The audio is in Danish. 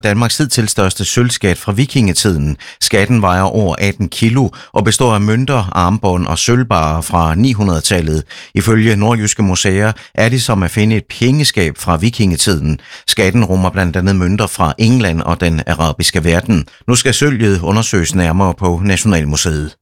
Danmarks hidtil største sølvskat fra vikingetiden. Skatten vejer over 18 kilo og består af mønter, armbånd og sølvbarer fra 900-tallet. Ifølge Nordjyske Museer er det som at finde et pengeskab fra vikingetiden. Skatten rummer blandt andet mønter fra England og den arabiske verden. Nu skal sølvet undersøges nærmere på Nationalmuseet.